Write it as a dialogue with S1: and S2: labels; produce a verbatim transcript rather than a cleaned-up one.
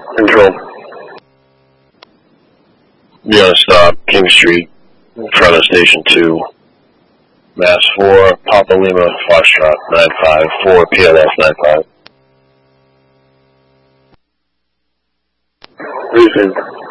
S1: Control. Be on a stop, King Street, in front of Station two. Mass four, Papa Lima, Foxtrot, nine five, four, P L F, nine five. Briefing.